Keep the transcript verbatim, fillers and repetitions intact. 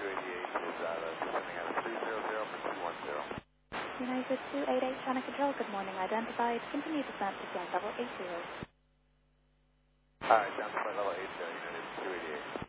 two eighty-eight is uh, descending out of three zero zero for two one zero. United two eighty-eight, China Control, good morning. Identified, continue descent to flight level eight zero. Alright, down to flight level eight zero, United two eighty-eight.